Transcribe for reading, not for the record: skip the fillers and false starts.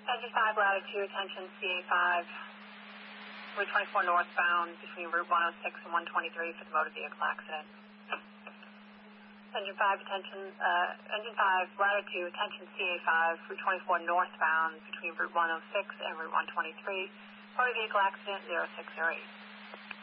Engine 5, latitude, attention CA5, Route 24 northbound between Route 106 and 123 for the motor vehicle accident. Engine 5, Engine 5, latitude, attention CA5, Route 24 northbound between Route 106 and Route 123, motor vehicle accident 0608.